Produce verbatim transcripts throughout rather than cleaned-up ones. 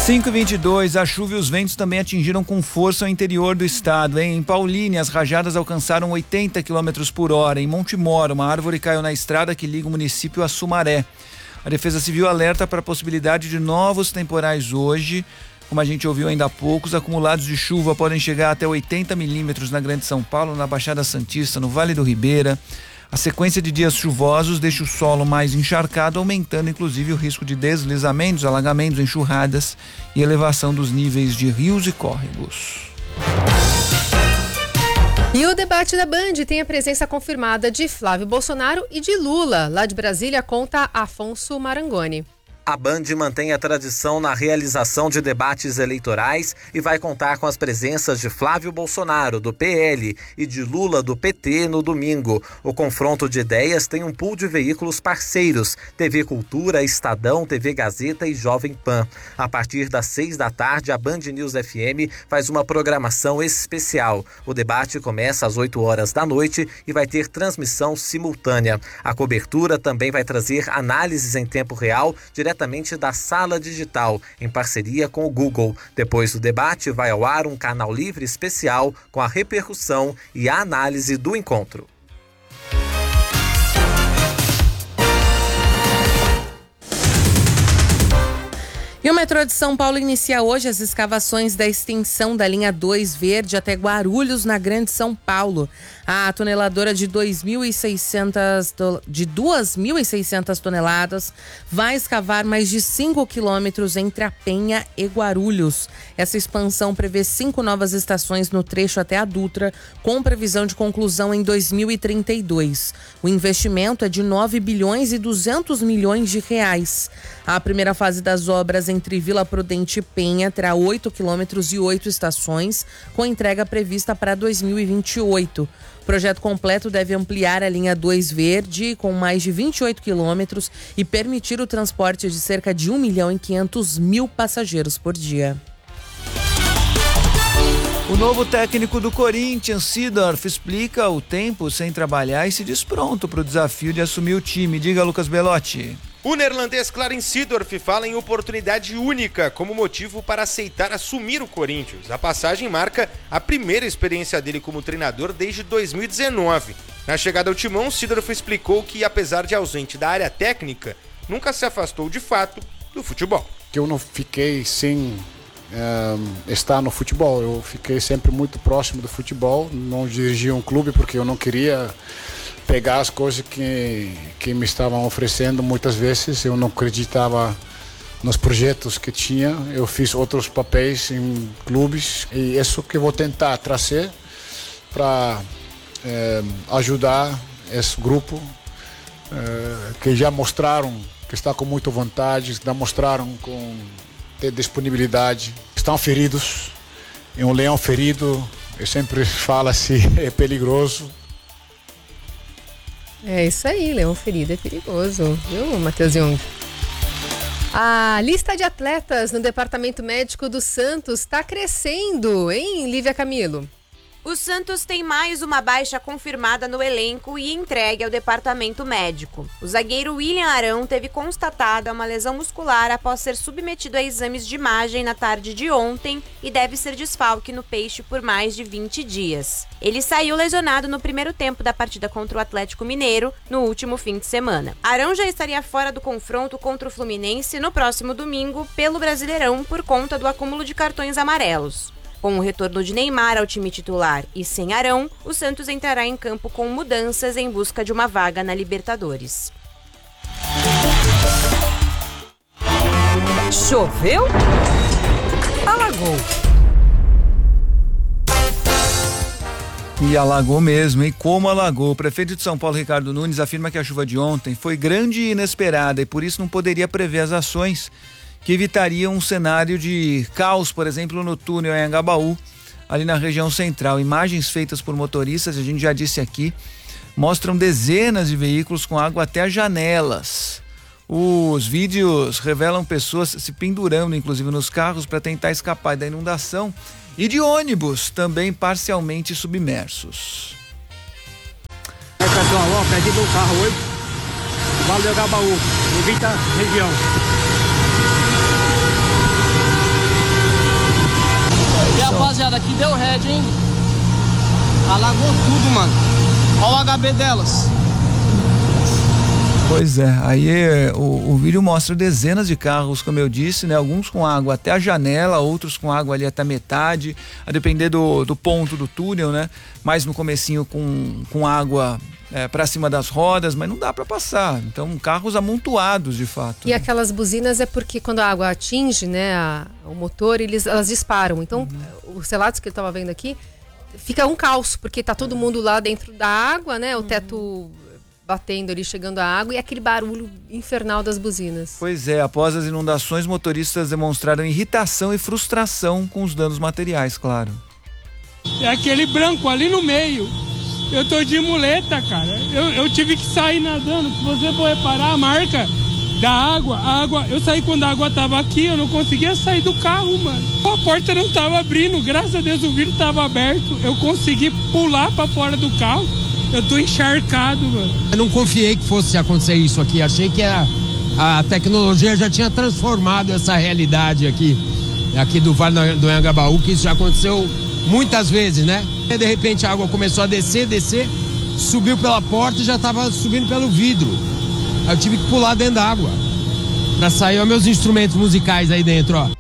cinco e vinte e dois, a chuva e os ventos também atingiram com força o interior do estado, hein? Em Paulínia, as rajadas alcançaram oitenta quilômetros por hora. Em Montemor, uma árvore caiu na estrada que liga o município a Sumaré. A Defesa Civil alerta para a possibilidade de novos temporais hoje. Como a gente ouviu ainda há pouco, os acumulados de chuva podem chegar até oitenta milímetros na Grande São Paulo, na Baixada Santista, no Vale do Ribeira. A sequência de dias chuvosos deixa o solo mais encharcado, aumentando inclusive o risco de deslizamentos, alagamentos, enxurradas e elevação dos níveis de rios e córregos. E o debate da Band tem a presença confirmada de Flávio Bolsonaro e de Lula. Lá de Brasília, conta Afonso Marangoni. A Band mantém a tradição na realização de debates eleitorais e vai contar com as presenças de Flávio Bolsonaro, do P L, e de Lula, do P T, no domingo. O confronto de ideias tem um pool de veículos parceiros, T V Cultura, Estadão, T V Gazeta e Jovem Pan. A partir das seis da tarde, a Band News F M faz uma programação especial. O debate começa às oito horas da noite e vai ter transmissão simultânea. A cobertura também vai trazer análises em tempo real, diretamente da Sala Digital, em parceria com o Google. Depois do debate, vai ao ar um canal livre especial com a repercussão e a análise do encontro. E o metrô de São Paulo inicia hoje as escavações da extensão da linha dois Verde até Guarulhos, na Grande São Paulo. A tuneladora de dois mil e seiscentas de duas mil e seiscentas toneladas vai escavar mais de cinco quilômetros entre a Penha e Guarulhos. Essa expansão prevê cinco novas estações no trecho até a Dutra, com previsão de conclusão em dois mil e trinta e dois. O investimento é de nove bilhões e duzentos milhões de reais. A primeira fase das obras entre Vila Prudente e Penha terá oito quilômetros e oito estações, com entrega prevista para dois mil e vinte e oito. O projeto completo deve ampliar a linha dois Verde com mais de vinte e oito quilômetros e permitir o transporte de cerca de um milhão e quinhentos mil passageiros por dia. O novo técnico do Corinthians, Seedorf, explica o tempo sem trabalhar e se diz pronto para o desafio de assumir o time. Diga, Lucas Belotti. O neerlandês Clarence Seedorf fala em oportunidade única como motivo para aceitar assumir o Corinthians. A passagem marca a primeira experiência dele como treinador desde dois mil e dezenove. Na chegada ao timão, Seedorf explicou que, apesar de ausente da área técnica, nunca se afastou de fato do futebol. Eu não fiquei sem um, estar no futebol, eu fiquei sempre muito próximo do futebol, não dirigi um clube porque eu não queria pegar as coisas que, que me estavam oferecendo. Muitas vezes eu não acreditava nos projetos que tinha, eu fiz outros papéis em clubes e isso que eu vou tentar trazer para eh, ajudar esse grupo eh, que já mostraram que está com muita vontade, já mostraram com ter disponibilidade, estão feridos, e um leão ferido, eu sempre falo assim, é perigoso. É isso aí, leão ferido é perigoso, viu, Matheus Jung? A lista de atletas no departamento médico do Santos está crescendo, hein, Lívia Camilo? O Santos tem mais uma baixa confirmada no elenco e entregue ao departamento médico. O zagueiro William Arão teve constatada uma lesão muscular após ser submetido a exames de imagem na tarde de ontem e deve ser desfalque no Peixe por mais de vinte dias. Ele saiu lesionado no primeiro tempo da partida contra o Atlético Mineiro no último fim de semana. Arão já estaria fora do confronto contra o Fluminense no próximo domingo pelo Brasileirão por conta do acúmulo de cartões amarelos. Com o retorno de Neymar ao time titular e sem Arão, o Santos entrará em campo com mudanças em busca de uma vaga na Libertadores. Choveu? Alagou. E alagou mesmo, e como alagou. O prefeito de São Paulo, Ricardo Nunes, afirma que a chuva de ontem foi grande e inesperada e por isso não poderia prever as ações que evitariam um cenário de caos, por exemplo, no túnel em Anhangabaú, ali na região central. Imagens feitas por motoristas, a gente já disse aqui, mostram dezenas de veículos com água até as janelas. Os vídeos revelam pessoas se pendurando, inclusive, nos carros para tentar escapar da inundação, e de ônibus também parcialmente submersos. É pessoal, ó, perdi meu carro hoje, Vale do Anhangabaú, no Vita região. deu head, hein? Alagou tudo, mano. Olha o H B delas. Pois é, aí é, o, o vídeo mostra dezenas de carros, como eu disse, né? Alguns com água até a janela, outros com água ali até a metade, a depender do, do ponto do túnel, né? Mais no comecinho com, com água é, para cima das rodas, mas não dá para passar. Então, carros amontoados, de fato. E aquelas buzinas é porque quando a água atinge, né, a, o motor, eles, elas disparam. Então, uhum. os relatos que eu estava vendo aqui, fica um caos, porque tá todo mundo lá dentro da água, né? O teto batendo ali, chegando a água, e aquele barulho infernal das buzinas. Pois é, após as inundações, motoristas demonstraram irritação e frustração com os danos materiais, claro. É aquele branco ali no meio. Eu tô de muleta, cara. Eu, eu tive que sair nadando. Se você for reparar a marca da água, a água, eu saí quando a água tava aqui, eu não conseguia sair do carro, mano. A porta não tava abrindo, graças a Deus o vidro tava aberto. Eu consegui pular pra fora do carro. Eu tô encharcado, mano. Eu não confiei que fosse acontecer isso aqui. Achei que a, a tecnologia já tinha transformado essa realidade aqui, aqui do Vale do Anhangabaú, que isso já aconteceu muitas vezes, né? E de repente a água começou a descer, descer, subiu pela porta e já estava subindo pelo vidro. Aí eu tive que pular dentro da água para sair os meus instrumentos musicais aí dentro, ó.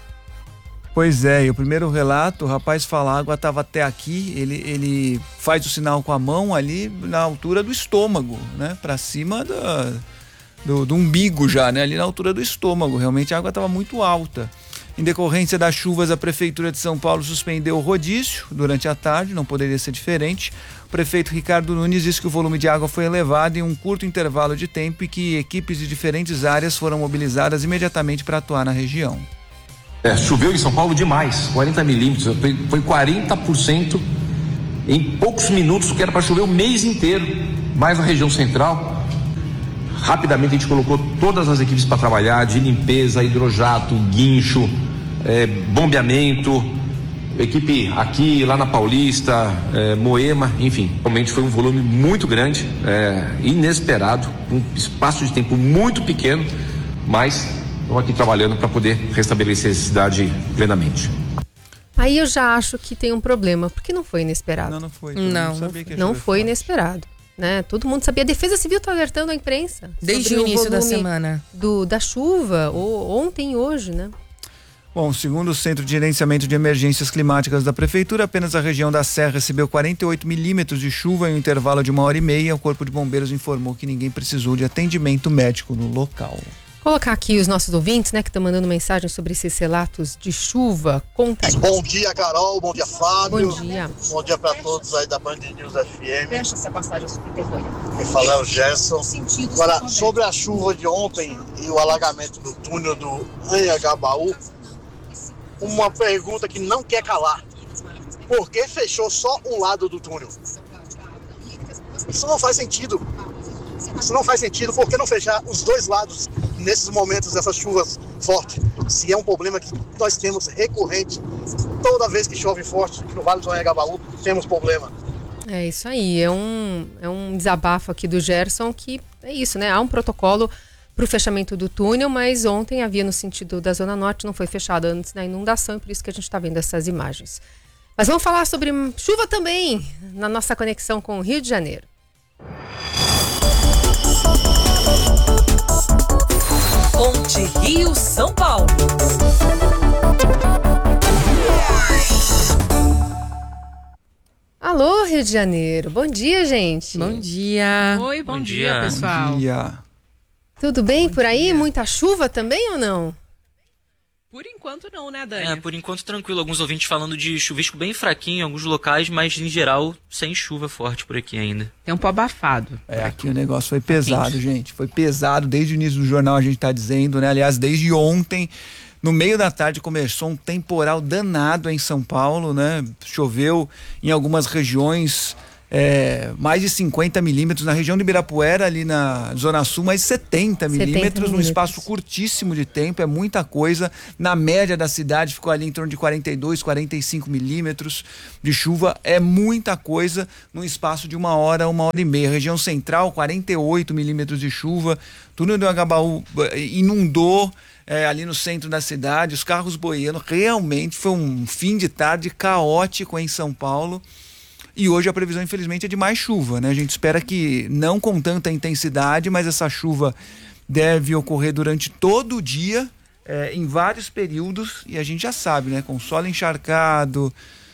Pois é, e o primeiro relato, o rapaz fala, a água estava até aqui, ele, ele faz o sinal com a mão ali na altura do estômago, né? Para cima da, do, do umbigo já, né? Ali na altura do estômago, realmente a água estava muito alta. Em decorrência das chuvas, a Prefeitura de São Paulo suspendeu o rodízio durante a tarde, não poderia ser diferente. O prefeito Ricardo Nunes disse que o volume de água foi elevado em um curto intervalo de tempo e que equipes de diferentes áreas foram mobilizadas imediatamente para atuar na região. É, choveu em São Paulo demais, quarenta milímetros, foi quarenta por cento em poucos minutos, que era para chover o mês inteiro, mais na região central. Rapidamente a gente colocou todas as equipes para trabalhar, de limpeza, hidrojato, guincho, é, bombeamento, equipe aqui, lá na Paulista, é, Moema, enfim. Realmente foi um volume muito grande, é, inesperado, um espaço de tempo muito pequeno, mas estamos aqui trabalhando para poder restabelecer a cidade plenamente. Aí eu já acho que tem um problema, porque não foi inesperado. Não, não foi. Não, não, não foi inesperado. Né? Todo mundo sabia. A Defesa Civil está alertando a imprensa. Desde o início da semana. Do, da chuva, ou ontem e hoje, né? Bom, segundo o Centro de Gerenciamento de Emergências Climáticas da Prefeitura, apenas a região da Serra recebeu quarenta e oito milímetros de chuva em um intervalo de uma hora e meia. O Corpo de Bombeiros informou que ninguém precisou de atendimento médico no local. Colocar aqui os nossos ouvintes, né, que estão mandando mensagem sobre esses relatos de chuva. Conta aí. Bom dia, Carol. Bom dia, Fábio. Bom dia. Bom dia para todos aí da Band News F M. Fecha essa passagem subterrânea. Quem fala é o Gerson. Agora, sobre a chuva de ontem e o alagamento do túnel do Anhangabaú, uma pergunta que não quer calar. Por que fechou só um lado do túnel? Isso não faz sentido. Isso não faz sentido. Por que não fechar os dois lados nesses momentos dessas chuvas fortes? Se é um problema que nós temos recorrente, toda vez que chove forte no Vale do Anhangabaú, temos problema. É isso aí, é um, é um desabafo aqui do Gerson, que é isso, né? Há um protocolo para o fechamento do túnel, mas ontem havia no sentido da Zona Norte, não foi fechado antes da inundação, e por isso que a gente está vendo essas imagens. Mas vamos falar sobre chuva também, na nossa conexão com o Rio de Janeiro. Ponte Rio-São Paulo. Alô, Rio de Janeiro. Bom dia, gente. Bom dia. Oi, bom, bom dia, dia, pessoal. Bom dia. Tudo bem bom por aí? dia. Muita chuva também ou não? Por enquanto não, né, Dani? É, por enquanto tranquilo. Alguns ouvintes falando de chuvisco bem fraquinho em alguns locais, mas em geral sem chuva forte por aqui ainda. Tempo abafado. É, aqui o negócio foi pesado, gente. Foi pesado desde o início do jornal, a gente tá dizendo, né? Aliás, desde ontem, no meio da tarde, começou um temporal danado em São Paulo, né? Choveu em algumas regiões é, mais de cinquenta milímetros, na região de Ibirapuera, ali na Zona Sul, mais setenta milímetros, num espaço curtíssimo de tempo, é muita coisa. Na média da cidade ficou ali em torno de quarenta e dois, quarenta e cinco milímetros de chuva, é muita coisa num espaço de uma hora, uma hora e meia. Região central, quarenta e oito milímetros de chuva, túnel do Anhangabaú inundou. é, ali no centro da cidade, os carros boiando. Realmente foi um fim de tarde caótico em São Paulo. E hoje a previsão, infelizmente, é de mais chuva, né? A gente espera que não com tanta intensidade, mas essa chuva deve ocorrer durante todo o dia, é, em vários períodos, e a gente já sabe, né? Com solo encharcado,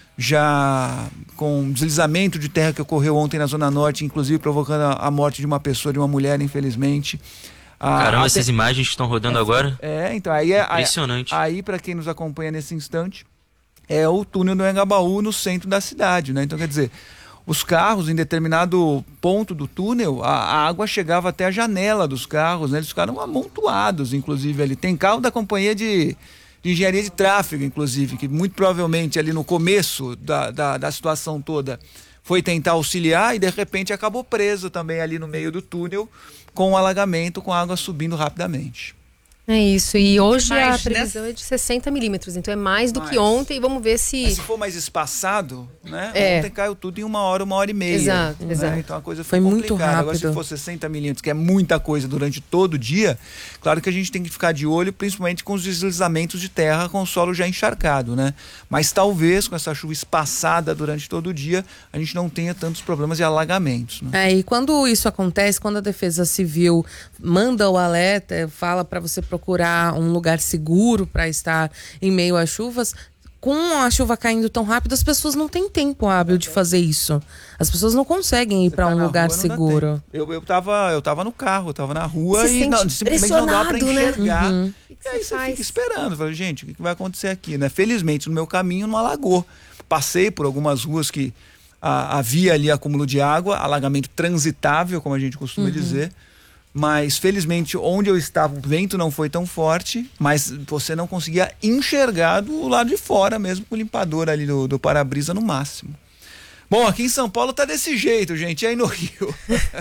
já com deslizamento de terra que ocorreu ontem na Zona Norte, inclusive provocando a, a morte de uma pessoa, de uma mulher, infelizmente. A, Caramba, a, essas imagens que estão rodando é, agora? É, então aí é impressionante. Aí, aí para quem nos acompanha nesse instante, é o túnel do Anhangabaú no centro da cidade, né? Então, quer dizer, os carros, em determinado ponto do túnel, a, a água chegava até a janela dos carros, né? Eles ficaram amontoados, inclusive, ali. Tem carro da companhia de, de engenharia de tráfego, inclusive, que muito provavelmente ali no começo da, da, da situação toda foi tentar auxiliar e, de repente, acabou preso também ali no meio do túnel com o alagamento, com a água subindo rapidamente. É isso, e hoje Mas, a previsão né? é de sessenta milímetros, então é mais do mais. que ontem, e vamos ver se... Mas se for mais espaçado, né? É. Ontem caiu tudo em uma hora, uma hora e meia. Exato, né? exato. Então a coisa Foi foi muito complicada. Agora, rápido. se for sessenta milímetros, que é muita coisa durante todo o dia, claro que a gente tem que ficar de olho, principalmente com os deslizamentos de terra com o solo já encharcado, né? Mas talvez com essa chuva espaçada durante todo o dia, a gente não tenha tantos problemas de alagamentos, né? É, e quando isso acontece, quando a Defesa Civil manda o alerta, fala para você procurar um lugar seguro para estar em meio às chuvas, com a chuva caindo tão rápido, as pessoas não têm tempo hábil de fazer isso. As pessoas não conseguem ir para um na lugar rua, não dá seguro. tempo. Eu, eu, tava, eu tava no carro, eu tava na rua Se e sente não, simplesmente não dá para pressionado, né? enxergar. Uhum. E aí você fica esperando, fala, gente, o que, que vai acontecer aqui, né? Felizmente, no meu caminho não alagou. Passei por algumas ruas que ah, havia ali acúmulo de água, alagamento transitável, como a gente costuma Uhum. dizer. Mas felizmente onde eu estava o vento não foi tão forte, mas você não conseguia enxergar do lado de fora mesmo, com o limpador ali do, do para-brisa no máximo. Bom, aqui em São Paulo tá desse jeito, gente, e aí no Rio?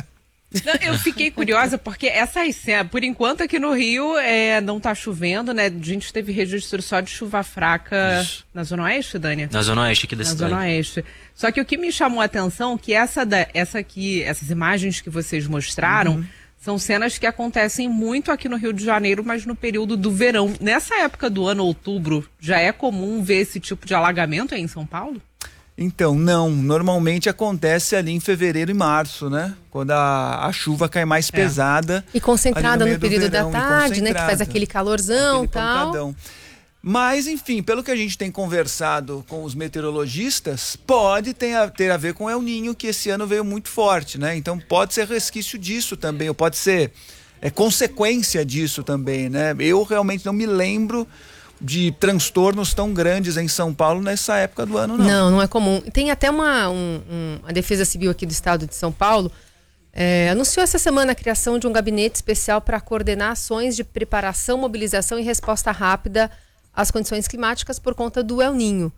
Não, eu fiquei curiosa porque essas cenas, por enquanto aqui no Rio é, não tá chovendo, né? A gente teve registro só de chuva fraca Isso. na Zona Oeste, Dani? Na Zona Oeste aqui da na cidade. Na Zona Oeste. Só que o que me chamou a atenção que essa, da, essa aqui, essas imagens que vocês mostraram, uhum. são cenas que acontecem muito aqui no Rio de Janeiro, mas no período do verão. Nessa época do ano, outubro, já é comum ver esse tipo de alagamento aí em São Paulo? Então, não. Normalmente acontece ali em fevereiro e março, né? Quando a, a chuva cai mais é. pesada. E concentrada no, no período verão, da tarde, né? Que faz aquele calorzão e tal. Pancadão. Mas, enfim, pelo que a gente tem conversado com os meteorologistas, pode ter a, ter a ver com El Niño, que esse ano veio muito forte, né? Então pode ser resquício disso também, ou pode ser é, consequência disso também, né? Eu realmente não me lembro de transtornos tão grandes em São Paulo nessa época do ano, não. Não, não é comum. Tem até uma um, um, a Defesa Civil aqui do estado de São Paulo é, anunciou essa semana a criação de um gabinete especial para coordenar ações de preparação, mobilização e resposta rápida às condições climáticas por conta do El Niño.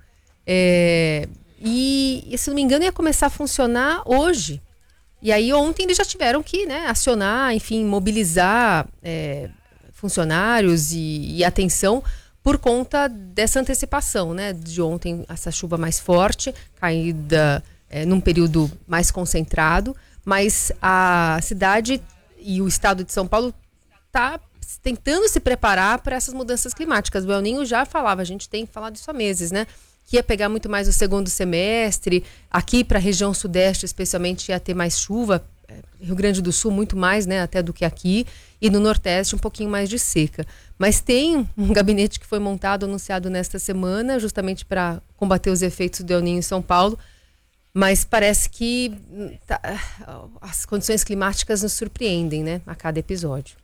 É, e, se não me engano, ia começar a funcionar hoje. E aí ontem eles já tiveram que, né, acionar, enfim, mobilizar é, funcionários e, e atenção por conta dessa antecipação, né? De ontem, essa chuva mais forte, caída é, num período mais concentrado, mas a cidade e o estado de São Paulo está tentando se preparar para essas mudanças climáticas. O El Niño já falava, a gente tem falado isso há meses, né? Que ia pegar muito mais o segundo semestre, aqui para a região sudeste especialmente ia ter mais chuva, Rio Grande do Sul muito mais, né, até do que aqui, e no Nordeste um pouquinho mais de seca. Mas tem um gabinete que foi montado, anunciado nesta semana, justamente para combater os efeitos do El Niño em São Paulo, mas parece que tá, as condições climáticas nos surpreendem, né, a cada episódio.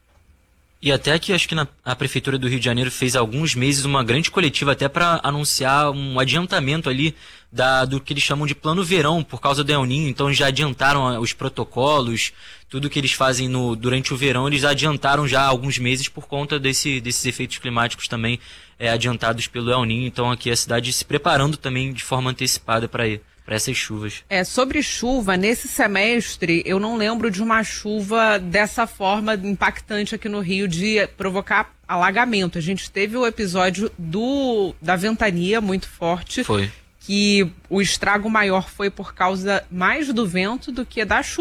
E até aqui, acho que na, a Prefeitura do Rio de Janeiro fez há alguns meses uma grande coletiva até para anunciar um adiantamento ali da, do que eles chamam de plano verão por causa do El Niño. Então já adiantaram os protocolos, tudo que eles fazem no, durante o verão, eles adiantaram já há alguns meses por conta desse, desses efeitos climáticos também é, adiantados pelo El Niño. Então aqui a cidade se preparando também de forma antecipada para ir. Para essas chuvas. É, sobre chuva, nesse semestre, eu não lembro de uma chuva dessa forma impactante aqui no Rio de provocar alagamento. A gente teve o episódio do, da ventania muito forte. Foi. Que o estrago maior foi por causa mais do vento do que da chuva.